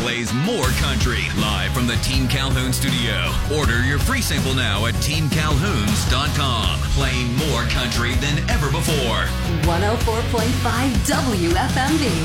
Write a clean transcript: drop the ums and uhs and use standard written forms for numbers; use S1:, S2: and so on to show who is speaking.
S1: Plays more country live from the Team Calhoun studio. Order your free sample now at teamcalhouns.com. Playing more country than ever before.
S2: 104.5 WFMD.